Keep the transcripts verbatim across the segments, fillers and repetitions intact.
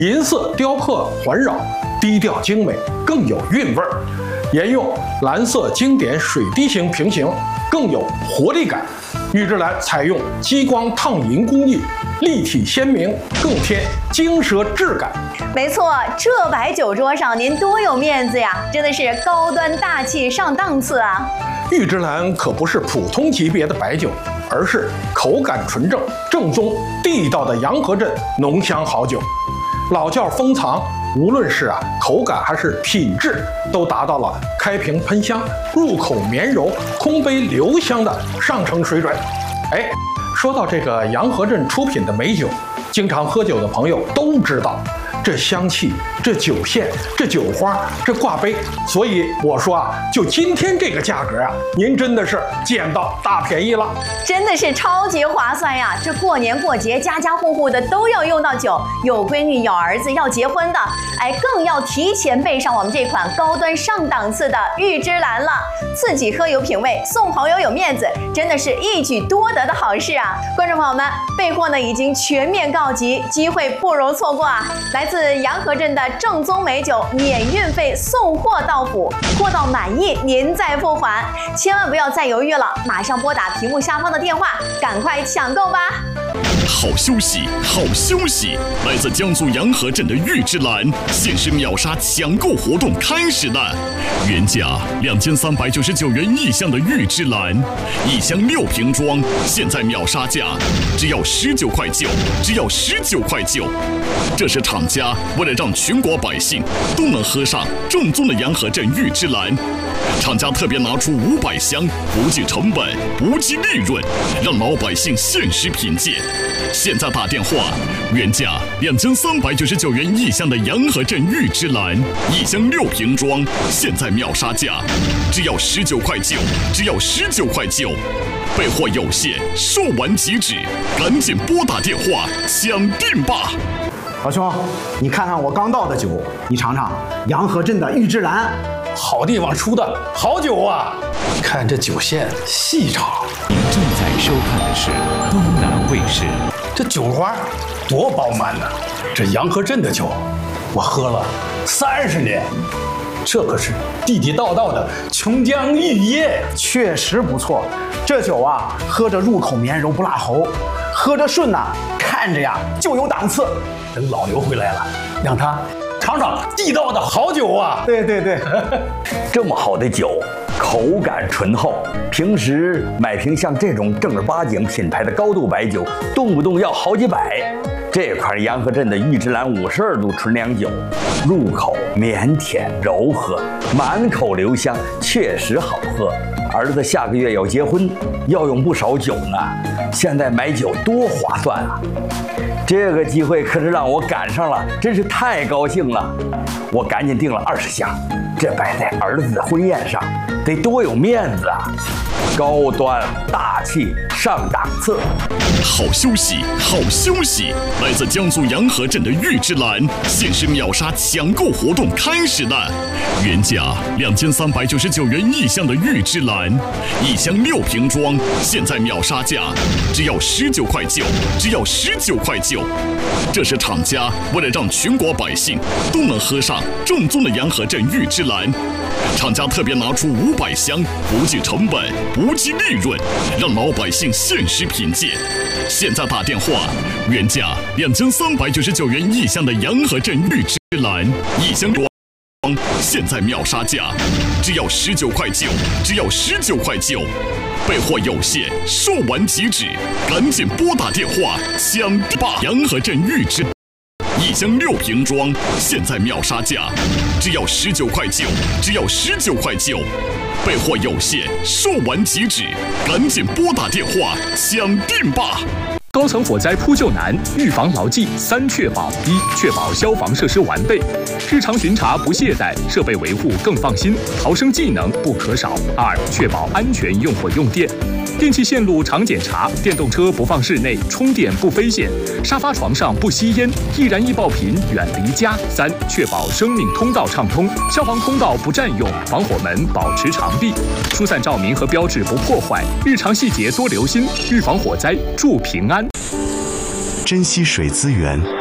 银色雕刻环绕，低调精美，更有韵味儿。沿用蓝色经典水滴形平行，更有活力感。玉芝兰采用激光烫银工艺，立体鲜明，更添精奢质感。 没错，这摆酒桌上您多有面子呀，真的是高端大气上档次啊！ 玉芝兰可不是普通级别的白酒，而是口感纯正、正宗地道的洋河镇浓香好酒。老窖封藏，无论是啊口感还是品质，都达到了开瓶喷香、入口绵柔、空杯留香的上乘水准。哎，说到这个洋河镇出品的美酒，经常喝酒的朋友都知道，这香气、这酒线、这酒花、这挂杯，所以我说啊，就今天这个价格啊，您真的是捡到大便宜了， 真的是超级划算呀！这过年过节，家家户户的都要用到酒，有闺女、有儿子要结婚的，哎，更要提前备上我们这款高端上档次的玉芝兰了。自己喝有品味，送朋友有面子，真的是一举多得的好事啊！观众朋友们，备货呢已经全面告急，机会不容错过啊！来自洋河镇的正宗美酒，免运费送货到府，货到满意您再付款，千万不要再犹豫了，马上拨打屏幕下方的电话，赶快抢购吧！ 好休息，好休息！来自江苏洋河镇的玉芝兰限时秒杀抢购活动开始了，原价两千三百九十九元一箱的玉芝兰，一箱六瓶装，现在秒杀价只要十九块九，只要十九块九。这是厂家为了让全国百姓都能喝上正宗的洋河镇玉芝兰，厂家特别拿出五百箱，不计成本，不计利润，让老百姓限时品鉴。现在打电话，原价两千三百九十九元一箱的洋河镇玉芝兰，一箱六瓶装，现在秒杀价只要十九块九，只要十九块九。备货有限，售完即止，赶紧拨打电话抢订吧！ 老兄，你看看我刚倒的酒，你尝尝洋河镇的玉芝兰， 好地方出的好酒啊！看这酒线细长。 您正在收看的是东南卫视。 这酒花多饱满呢！这洋河镇的酒，我喝了三十年，这可是地地道道的琼浆玉液， 确实不错。这酒啊，喝着入口绵柔不辣喉，喝着顺呐、啊，看着呀就有档次。 等老刘回来了，让他尝尝地道的好酒啊！ 对对对， 这么好的酒，口感醇厚，平时买瓶像这种正儿八经品牌的高度白酒，动不动要好几百。这款洋河镇的玉芝兰五十二度纯粮酒，入口绵甜柔和，满口留香，确实好喝。儿子下个月要结婚，要用不少酒呢，现在买酒多划算啊！这个机会可是让我赶上了，真是太高兴了。我赶紧订了二十箱，这摆在儿子的婚宴上，得多有面子啊！高端大气上档次。 好休息，好休息！来自江苏洋河镇的玉芝兰限时秒杀抢购活动开始了，原价两千三百九十九元一箱的玉芝兰，一箱六瓶装，现在秒杀价只要十九块九，只要十九块九。这是厂家为了让全国百姓都能喝上正宗的洋河镇玉芝兰，厂家特别拿出五百箱，不计成本，不计利润，让老百姓限时品鉴。现在打电话，原价两千三百九十九元一箱的洋河镇玉芝兰，一箱装，现在秒杀价只要十九块九，只要十九块九。备货有限，售完即止，赶紧拨打电话抢订吧！洋河镇玉芝一箱六瓶装，现在秒杀价只要十九块九，只要十九块九。备货有限，售完即止，赶紧拨打电话抢订吧！ 高层火灾扑救难，预防牢记三确保：一、确保消防设施完备，日常巡查不懈怠，设备维护更放心，逃生技能不可少；二、确保安全用火用电，电气线路常检查，电动车不放室内，充电不飞线，沙发床上不吸烟，易燃易爆品远离家；三、确保生命通道畅通，消防通道不占用，防火门保持常闭，疏散照明和标志不破坏，日常细节多留心，预防火灾，祝平安。 珍惜水资源，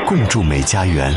共筑美家园。